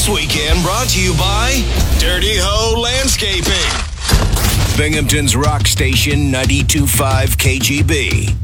weekend brought to you by Dirty Ho Landscaping. Binghamton's Rock Station 92.5 KGB.